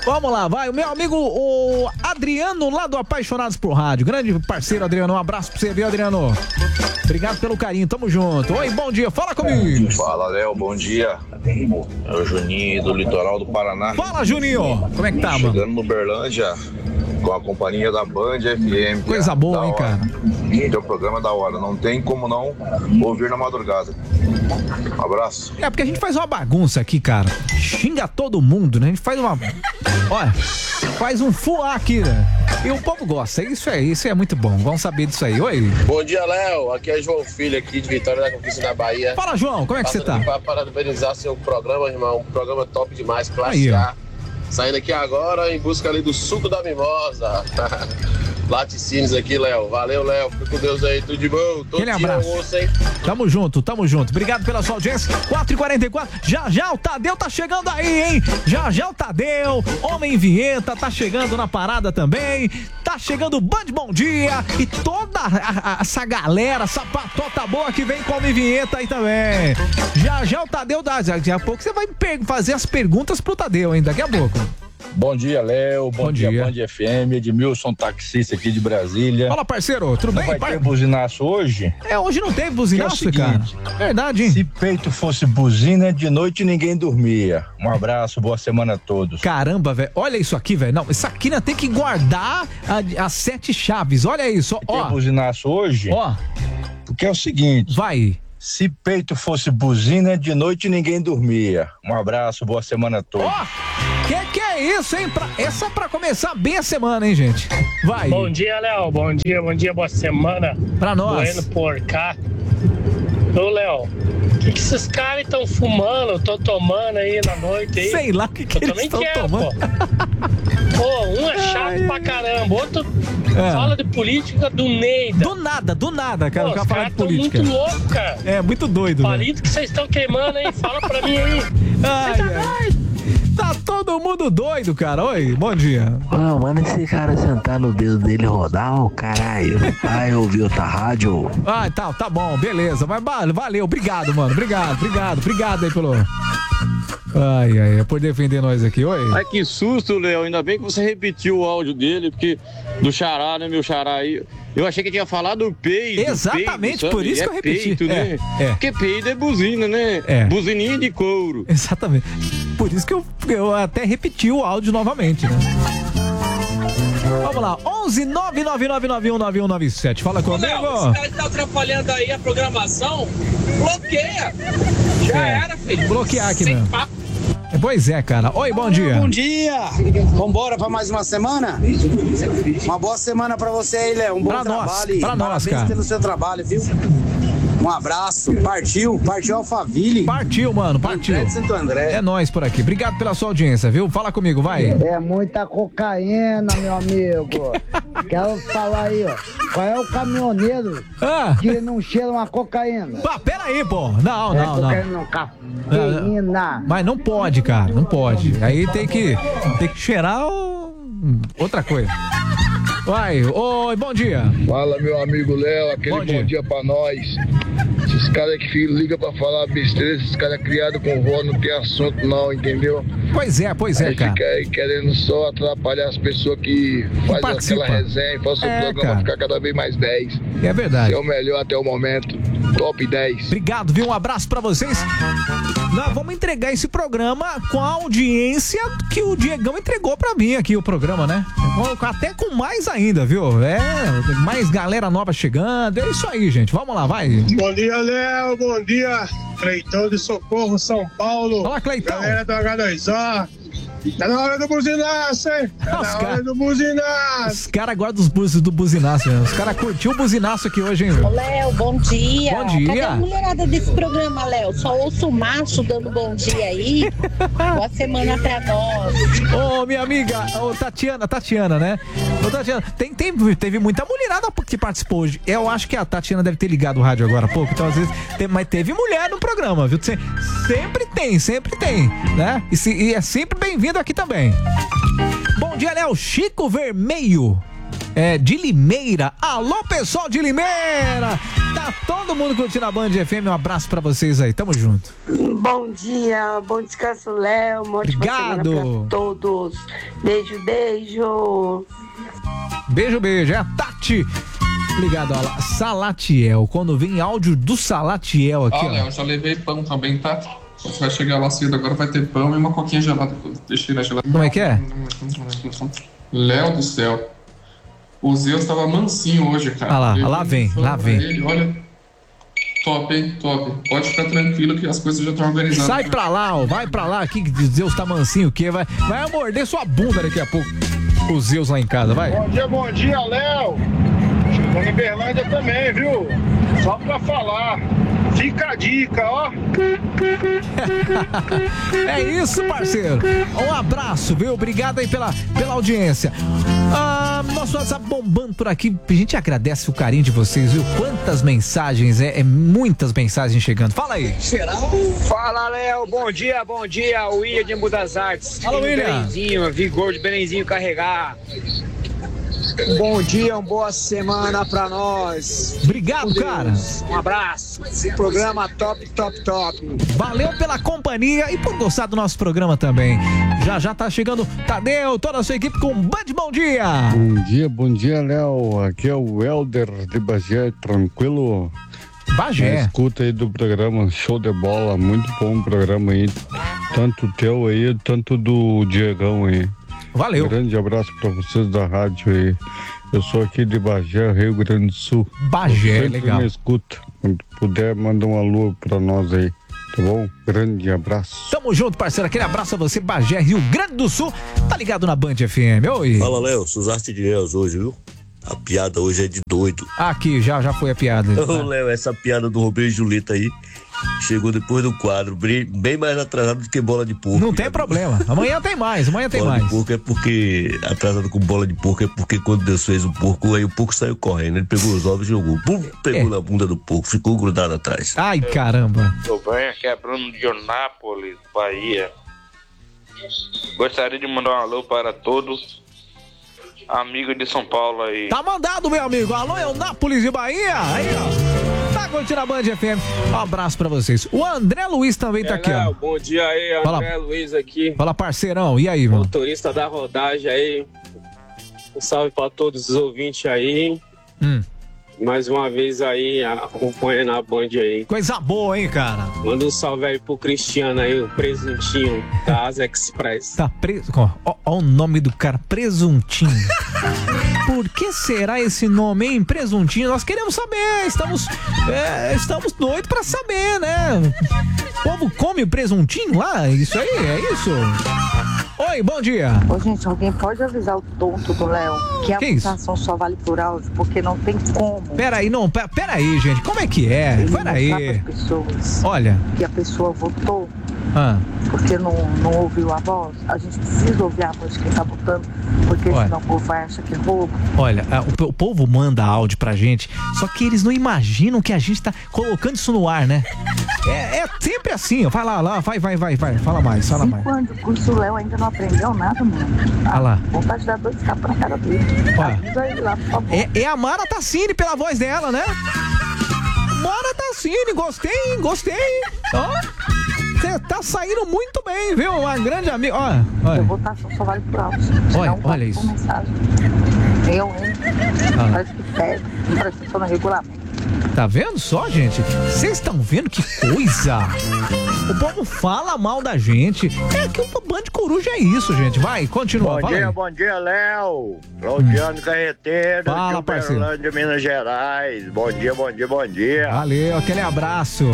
Vamos lá, vai. O meu amigo, o Adriano, lá do Apaixonados por Rádio. Grande parceiro, Adriano. Um abraço pra você, viu, Adriano? Obrigado pelo carinho, tamo junto. Oi, bom dia, fala comigo. Fala, Léo, bom dia. É o Juninho do litoral do Paraná. Fala, Juninho. Como é que tá, mano? Chegando no Uberlândia com a companhia da Band FM. Coisa boa, hein, cara? Teu programa é da hora, não tem como não ouvir na madrugada. Um abraço. É porque a gente faz uma bagunça aqui, cara. Xinga todo mundo, né? A gente faz uma... Olha, faz um fuá aqui, né? E o povo gosta. Isso é muito bom. Vamos saber disso aí. Oi. Bom dia, Léo. Aqui é João Filho, aqui de Vitória da Conquista, na Bahia. Fala, João. Como é que você tá? Para parabenizar seu programa, irmão. Um programa top demais, classe A. Saindo aqui agora em busca ali do suco da mimosa. Laticínios aqui, Léo. Valeu, Léo. Fica com Deus aí. Tudo de bom. Aquele abraço. Almoço, hein? Tamo junto. Obrigado pela sua audiência. 4h44. Já o Tadeu tá chegando aí, hein? Já o Tadeu, Homem Vinheta, tá chegando na parada também. Tá chegando o Band Bom Dia. E toda essa galera, essa patota boa que vem com Homem Vinheta aí também. Já o Tadeu dá. Daqui a pouco você vai fazer as perguntas pro Tadeu, hein? Daqui a pouco. Bom dia, Léo. Bom dia, Band FM. Edmilson, taxista aqui de Brasília. Fala, parceiro. Tudo bem? Vai ter buzinaço hoje? Hoje não teve buzinaço, cara. Verdade, hein? Se peito fosse buzina, de noite ninguém dormia. Um abraço, boa semana a todos. Caramba, velho. Olha isso aqui, velho. Não, isso aqui tem que guardar as 7 chaves. Olha isso, ó. Tem buzinaço hoje? Ó. Porque é o seguinte. Vai. Se peito fosse buzina, de noite ninguém dormia. Um abraço, boa semana a todos. Ó, que é isso, hein? Essa é pra começar bem a semana, hein, gente? Vai. Bom dia, Léo. Bom dia, boa semana. Pra nós. Bueno por cá. Ô, Léo, o que esses caras estão fumando, estão tomando aí na noite aí? Sei lá o que eles estão tomando. Pô, um é chato pra caramba, outro fala de política do Neida. Do nada, cara. Pô, os caras estão muito loucos, cara. É, muito doido, né? Palito que vocês estão queimando aí, fala pra mim aí. Tá todo mundo doido, cara. Oi, bom dia. Manda esse cara sentar no dedo dele e rodar, ô caralho. Vai ouvir outra rádio. Tá bom, beleza. Mas valeu, obrigado, mano. Obrigado aí pelo... Ai, por defender nós aqui, oi. Ai, que susto, Léo, ainda bem que você repetiu o áudio dele, porque do Xará, né, meu Xará aí, eu achei que tinha falado peido. Exatamente, peido, por isso que eu repeti. Peito, né? Porque peido é buzina, né? Buzininha de couro. Exatamente, por isso que eu até repeti o áudio novamente, né? Vamos lá, 11-999919197. Fala comigo. Léo, esse cara que tá atrapalhando aí a programação, bloqueia. Já era, filho. Bloquear aqui mesmo. Pois é, cara. Oi, bom dia. Bom dia. Vambora pra mais uma semana? Uma boa semana pra você aí, Léo. Um bom trabalho. Pra nós, cara. Pelo seu trabalho, viu? Um abraço. Partiu Alphaville. Partiu, mano, partiu. De Santo André. É nóis por aqui. Obrigado pela sua audiência, viu? Fala comigo, vai. É muita cocaína, meu amigo. Quero falar aí, ó. Qual é o caminhoneiro que não cheira uma cocaína? Pera aí, pô. Não. Cocaína não, cafeína. Mas não pode, cara. Não pode. Aí tem que cheirar outra coisa. Vai, oi, bom dia. Fala, meu amigo Léo, aquele bom dia pra nós. Esses caras que ligam pra falar besteira, esses caras criados com vó, não tem assunto não, entendeu? Pois é, aí cara. Fica aí querendo só atrapalhar as pessoas que fazem aquela resenha e fazem o programa ficar cada vez mais 10. É verdade. Esse é o melhor até o momento. Top 10. Obrigado, viu? Um abraço pra vocês. Nós vamos entregar esse programa com a audiência que o Diegão entregou pra mim aqui, o programa, né? Até com mais ainda, viu? Mais galera nova chegando. É isso aí, gente. Vamos lá, vai. Bom dia, Léo. Bom dia, Cleitão de Socorro, São Paulo. Fala, Cleitão. Galera do H2O. Tá na hora do buzinaço, hein? Tá na hora do buzinaço. Os caras guardam os buzos do buzinaço, né? Os caras curtiu o buzinaço aqui hoje, hein, velho? Ô, Léo, bom dia. Bom dia. Cadê a mulherada desse programa, Léo? Só ouço o macho dando bom dia aí. Boa semana pra nós. Ô, minha amiga, Tatiana, né? Ô, Tatiana, teve muita mulherada que participou hoje. Eu acho que a Tatiana deve ter ligado o rádio agora há pouco, então às vezes... Mas teve mulher no programa, viu? Sempre tem, né? E é sempre bem-vindo aqui também. Bom dia, Léo. Chico Vermelho de Limeira. Alô, pessoal de Limeira! Tá todo mundo curtindo a Band FM. Um abraço pra vocês aí, tamo junto. Bom dia, bom descanso, Léo. Obrigado pra todos. Beijo, beijo. Beijo, é a Tati. Ligado, olha lá, Salatiel. Quando vem áudio do Salatiel aqui, Léo, já levei pão também, tá? Você vai chegar lá cedo, agora vai ter pão e uma coquinha gelada. Deixei na geladeira. Como é que é? Léo do céu. O Zeus tava mansinho hoje, cara. Lá vem. Ele, olha, top, hein? Top. Pode ficar tranquilo que as coisas já estão organizadas. Sai pra lá, ó. Vai pra lá aqui que Zeus tá mansinho o quê? Vai morder sua bunda daqui a pouco. O Zeus lá em casa, vai. Bom dia, Léo. Chegou em Berlândia também, viu? Só pra falar. Fica a dica, ó. É isso, parceiro. Um abraço, viu? Obrigado aí pela audiência. Nosso WhatsApp bombando por aqui. A gente agradece o carinho de vocês, viu? Quantas mensagens, muitas mensagens chegando. Fala aí. Fala, Léo. Bom dia. O William de Mudas Artes. Fala, William. Belenzinho, vigor de Belenzinho carregar. Bom dia, uma boa semana pra nós. Obrigado, cara. Um abraço. Programa top. Valeu pela companhia e por gostar do nosso programa também. Já tá chegando Tadeu, toda a sua equipe com Band Bom Dia. Bom dia, Léo. Aqui é o Helder de Bagé, tranquilo? Bagé. Escuta aí do programa, show de bola, muito bom o programa aí. Tanto teu aí, tanto do Diegão aí. Valeu. Grande abraço pra vocês da rádio aí. Eu sou aqui de Bagé, Rio Grande do Sul. Bagé, legal. Me escuta. Quando puder, manda um alô pra nós aí. Tá bom? Grande abraço. Tamo junto, parceiro. Aquele abraço a você, Bagé, Rio Grande do Sul. Tá ligado na Band FM. Oi. Fala, Léo. Suzarte de Neus hoje, viu? A piada hoje é de doido. Aqui, já foi a piada. Ô, Léo, essa piada do Romeu e Julieta aí chegou depois do quadro, bem mais atrasado do que bola de porco. Não tem problema. Amanhã tem mais. Bola de porco é porque, atrasado com bola de porco, é porque quando Deus fez o porco, aí o porco saiu correndo. Ele pegou os ovos e jogou. Pegou na bunda do porco, ficou grudado atrás. Ai, caramba. Tudo bem? Aqui é Bruno de Onápolis, Bahia. Gostaria de mandar um alô para todos amigos de São Paulo aí. Tá mandado, meu amigo. Alô, Eunápolis de Bahia. Aí, ó. Tá curtindo a Band FM. Um abraço pra vocês. O André Luiz também tá aqui, ó. Bom dia aí, André Luiz aqui. Fala, parceirão. E aí, mano? Motorista da rodagem aí. Um salve pra todos os ouvintes aí. Mais uma vez aí, acompanhando a Band aí. Coisa boa, hein, cara? Manda um salve aí pro Cristiano aí, o presuntinho da Asa Express. Tá preso. Ó o nome do cara, Presuntinho. Por que será esse nome, hein? Presuntinho. Nós queremos saber. Estamos doidos pra saber, né? O povo come presuntinho lá? Isso aí, é isso? Oi, bom dia. Ô, gente, alguém pode avisar o tonto do Léo que a votação só vale por áudio, porque não tem como. Peraí, gente, como é que é? Peraí. Olha. Que a pessoa votou porque não ouviu a voz. A gente precisa ouvir a voz de quem tá votando, porque senão o povo vai achar que é roubo. Olha, o povo manda áudio pra gente, só que eles não imaginam que a gente tá colocando isso no ar, né? É sempre assim, ó. Vai lá, vai. Fala mais. 5 anos de curso, o Léo ainda não aprendeu nada, mano. Olha lá. Vontade de dar 2 tapas na cara dele. Avisa ele lá, por favor. É a Mara Tassini pela voz dela, né? Mara Tassini, gostei. Ó, você tá saindo muito bem, viu? Uma grande amiga. Olha. A votação só vale por áudio. Olha isso. Mensagem. Parece que pede. Não presta atenção no regulamento. Tá vendo só, gente? Vocês estão vendo que coisa? O povo fala mal da gente. É que o Band Coruja é isso, gente. Vai, continua. Bom dia, Léo. Claudiano Carreteiro, fala, de Uberlândia, Minas Gerais. Bom dia. Valeu, aquele abraço.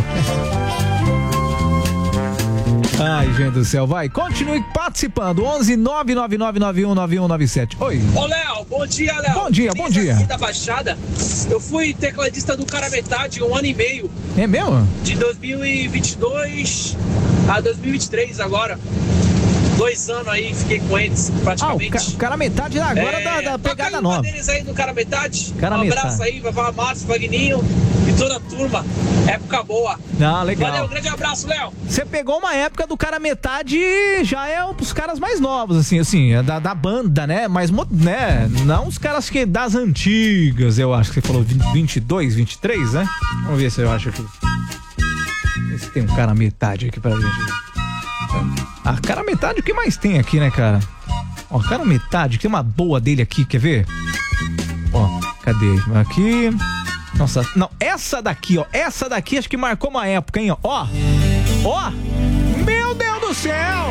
Ai, gente do céu, vai, continue participando. 11 999919197. Oi. Ô, Léo, bom dia, Léo. Bom dia. Aqui da Baixada, eu fui tecladista do Cara Metade 1 ano e meio. É mesmo? De 2022 a 2023 agora. 2 anos aí, fiquei com eles praticamente. O Cara Metade agora da pegada nova. Deles aí do Cara Metade. Cara um Metade. Abraço aí, vai falar Márcio, Vagninho e toda a turma. Época boa. Ah, legal. Valeu, grande abraço, Léo. Você pegou uma época do cara metade, já é os caras mais novos, assim, é da banda, né? Mas, né? Não os caras que das antigas, eu acho que você falou 22, 23, né? Vamos ver se eu acho aqui. Ver se tem um cara metade aqui pra gente. Ah, cara metade, o que mais tem aqui, né, cara? Ó, cara metade, tem uma boa dele aqui, quer ver? Ó, cadê? Aqui. Nossa, não, essa daqui, ó. Essa daqui acho que marcou uma época, hein, ó. Ó, meu Deus do céu!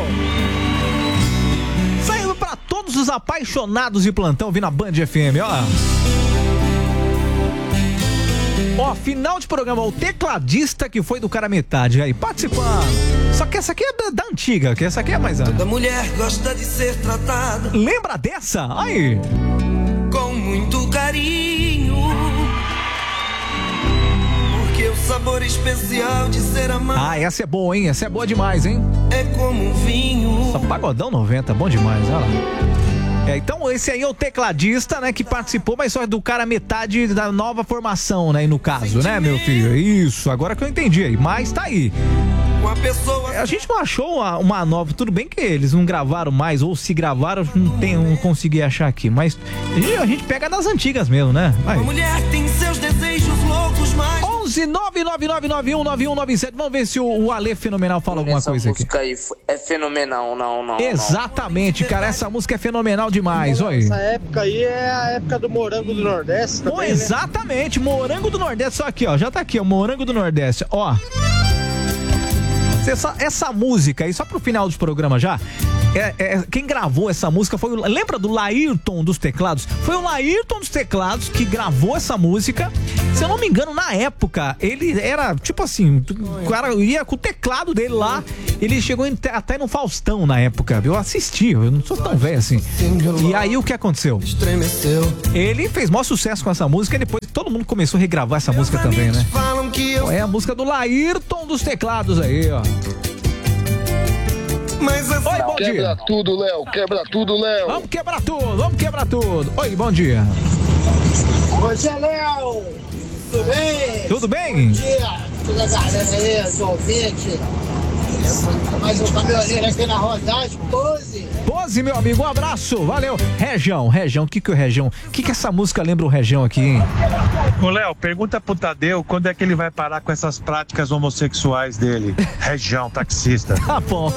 Saindo pra todos os apaixonados de plantão vindo na Band FM, ó. Ó, final de programa, o tecladista que foi do cara metade aí, participando. Só que essa aqui é da antiga, que essa aqui é mais... Toda mulher gosta de ser tratada. Lembra dessa? Aí. Com muito carinho. Porque o sabor especial de ser amado. Ah, essa é boa, hein? Essa é boa demais, hein? É como um vinho. Essa Pagodão 90, bom demais, olha lá. Então esse aí é o tecladista, né, que participou, mas só do cara metade da nova formação, né, no caso, né, meu filho? Isso, agora que eu entendi aí, mas tá aí. A gente não achou uma nova, tudo bem que eles não gravaram mais, ou se gravaram, não consegui achar aqui, mas a gente pega das antigas mesmo, né? Vai. A mulher tem seus desejos loucos, mas... 11-999919197, vamos ver se o Ale Fenomenal fala alguma coisa aqui. Essa música aí é fenomenal, não. Exatamente, cara, essa música é fenomenal demais, olha aí. Essa época aí é a época do Morango do Nordeste também, né? Exatamente, Morango do Nordeste, só aqui, ó, já tá aqui, ó, Morango do Nordeste, ó. Essa música aí, só pro final do programa já, quem gravou essa música foi lembra do Laírton dos Teclados? Foi o Laírton dos Teclados que gravou essa música. Se eu não me engano, na época, ele era tipo assim, o cara ia com o teclado dele lá, ele chegou até no Faustão na época, eu assisti, eu não sou tão velho assim. E aí o que aconteceu? Ele fez maior sucesso com essa música e depois todo mundo começou a regravar essa música também, né? É a música do Laírton dos Teclados aí, ó. Oi, bom dia. Quebra tudo, Léo. Quebra tudo, Léo. Vamos quebrar tudo. Oi, bom dia. Bom dia, Léo. Tudo bem? Tudo bem? Bom dia. Toda a galera aí, os ouvintes. Mais um caminhoneiro aqui na rodagem, Pose, meu amigo, um abraço, valeu. Região, o que é o Região? O que essa música lembra o Região aqui, hein? Ô, Léo, pergunta pro Tadeu quando é que ele vai parar com essas práticas homossexuais dele. Região, taxista. Tá bom.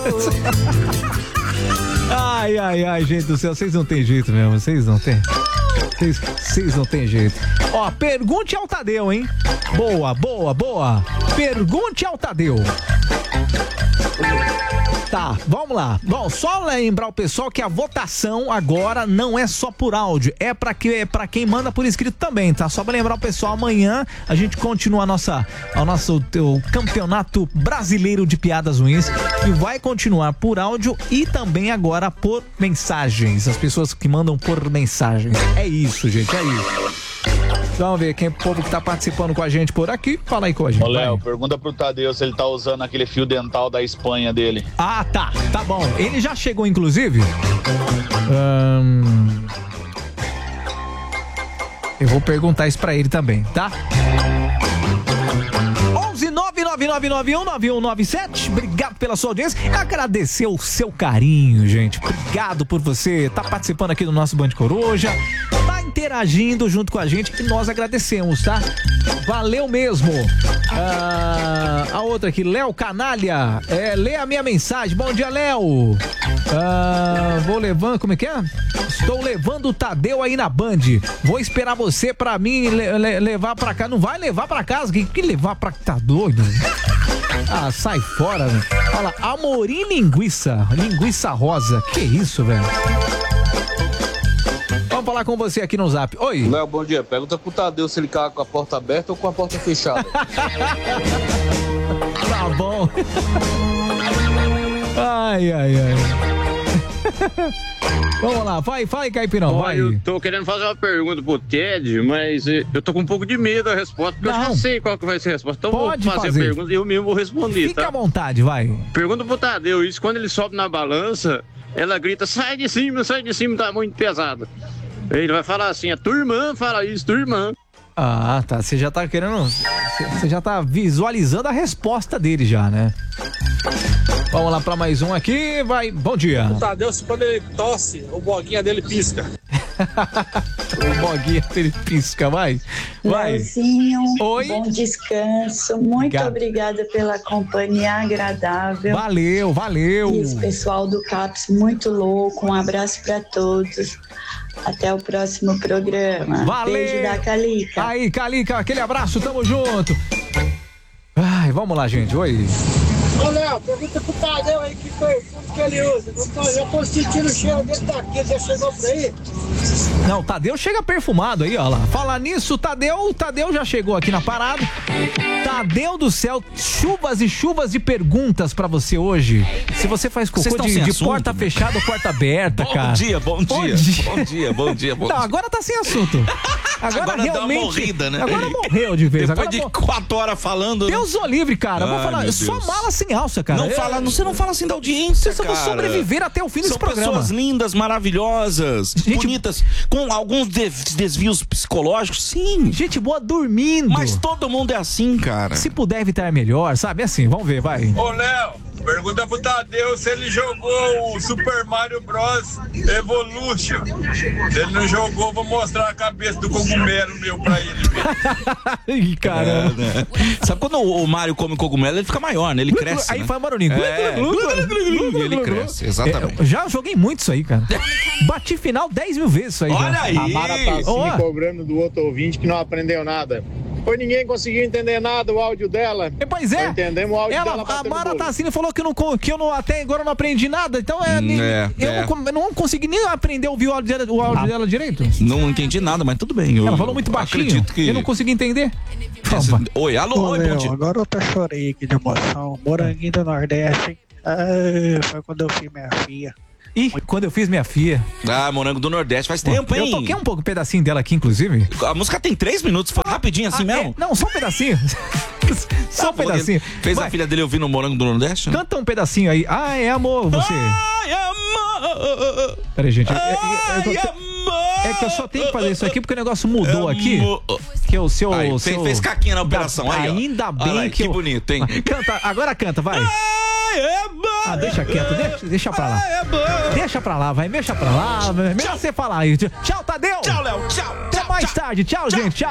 Ai, gente do céu, vocês não tem jeito mesmo, vocês não tem. Vocês não tem jeito. Ó, pergunte ao Tadeu, hein? Boa. Pergunte ao Tadeu. Tá, vamos lá. Bom, só lembrar o pessoal que a votação agora não é só por áudio, é pra quem manda por escrito também, tá? Só pra lembrar o pessoal, amanhã a gente continua o nosso campeonato brasileiro de piadas ruins, que vai continuar por áudio e também agora por mensagens. As pessoas que mandam por mensagens. É isso, gente, é isso. Vamos ver quem é o povo que tá participando com a gente por aqui. Fala aí com a gente. Ô, Léo, pergunta pro Tadeu se ele tá usando aquele fio dental da Espanha dele. Ah, tá bom. Ele já chegou, inclusive. Eu vou perguntar isso pra ele também, tá? 11-999919197. Obrigado pela sua audiência. Agradecer o seu carinho, gente. Obrigado por você estar participando aqui do nosso Band Coruja, tá interagindo junto com a gente, que nós agradecemos, tá? Valeu mesmo. A outra aqui, Léo Canalha, lê a minha mensagem. Bom dia, Léo. Vou levando, como é que é? Estou levando o Tadeu aí na Band. Vou esperar você pra mim levar pra cá. Não vai levar pra casa? Que levar pra... Tá doido? Ah, sai fora, velho. Fala, Amorim Linguiça rosa. Que isso, velho? Vamos falar com você aqui no Zap. Oi. Léo, bom dia. Pergunta pro Tadeu se ele caga com a porta aberta ou com a porta fechada. Tá bom. Ai. Vamos lá, vai, Caipirão, vai. Eu tô querendo fazer uma pergunta pro Ted, mas eu tô com um pouco de medo da resposta, porque eu já sei qual que vai ser a resposta. Então pode vou fazer a pergunta e eu mesmo vou responder, Fica à vontade, vai. Pergunta pro Tadeu, isso quando ele sobe na balança, ela grita, sai de cima, tá muito pesado. Ele vai falar assim, a tua irmã fala isso, tua irmã. Ah, tá, você já tá querendo Você já tá visualizando a resposta dele já, né? Vamos lá pra mais um aqui, vai. Bom dia. O Tadeu, quando ele tosse, o boguinha dele pisca. O boguinha dele pisca, vai. Leozinho, Oi. bom descanso. Muito obrigada pela companhia agradável. Valeu. E esse pessoal do CAPS muito louco. Um abraço pra todos. Até o próximo programa. Valeu. Beijo da Calica. Aí, Calica, aquele abraço, tamo junto. Ai, vamos lá, gente. Oi. Ô, Léo, pergunta pro Tadeu aí que perfume que ele usa. Eu tô sentindo o cheiro dele daqui, já chegou por aí? Não, o Tadeu chega perfumado aí, ó lá. Falar nisso, o Tadeu já chegou aqui na parada. Tadeu do céu, chuvas e chuvas de perguntas pra você hoje. Se você faz cocô de porta fechada ou porta aberta, cara. Bom dia. Não, agora tá sem assunto. Agora realmente, dá uma morrida, né? Agora morreu de vez. Depois agora de 4 horas falando. Deus o livre, cara. Vou falar, só mala sem alça, cara. Você não fala assim da audiência, cara. Vocês vão sobreviver até o fim desse programa. São pessoas lindas, maravilhosas, bonitas, com alguns desvios psicológicos, sim. Gente boa dormindo. Mas todo mundo é assim, cara. Se puder evitar melhor, sabe? Assim, vamos ver, vai. Ô, Léo, pergunta pro Tadeu se ele jogou o Super Mario Bros. Evolution. Se ele não jogou, vou mostrar a cabeça do cogumelo meu pra ele. Ih, caramba. Né? Sabe quando o Mario come cogumelo, ele fica maior, né? Ele cresce. Aí né? faz barulhinho. Ele cresce, exatamente. Já joguei muito isso aí, cara. Bati final 10 mil vezes isso aí. Olha aí. A Mara tá assim, cobrando do outro ouvinte que não aprendeu nada. Pois ninguém conseguiu entender nada o áudio dela. Pois é. Não entendemos o áudio dela. A Mara Tassini falou que eu não, até agora não aprendi nada. Então eu não consegui nem aprender a ouvir o áudio dela direito. Não entendi nada, mas tudo bem. Ela falou muito baixinho. Eu não consegui entender. Oi, alô, oi, bom dia. Agora eu até chorei aqui de emoção. Moranguinho do Nordeste, hein? Foi quando eu fiz minha filha. Ih, quando eu fiz minha filha. Ah, Morango do Nordeste faz tempo, hein? Eu toquei um pouco um pedacinho dela aqui, inclusive. A música tem 3 minutos, foi rapidinho assim mesmo? Não, só um pedacinho. Só um pedacinho. Fez a filha dele ouvindo o Morango do Nordeste? Né? Canta um pedacinho aí. Ai, amor, você. Ai, amor. Peraí, gente. É que eu só tenho que fazer isso aqui porque o negócio mudou aqui. Que o seu. Fez caquinha na operação. Aí, ainda bem aí, que bonito, hein? Agora canta, vai. Deixa quieto, deixa pra lá. Deixa pra lá, vai, deixa pra lá. Melhor você falar aí. Tchau, Tadeu. Tchau, Léo. Tchau. Até mais tarde. Tchau, gente. Tchau.